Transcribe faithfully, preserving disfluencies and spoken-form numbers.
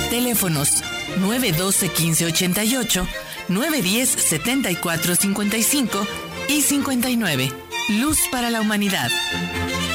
Teléfonos nueve uno dos, uno cinco ocho ocho, nueve uno cero, siete cuatro cinco cinco y cincuenta y nueve. Luz para la humanidad.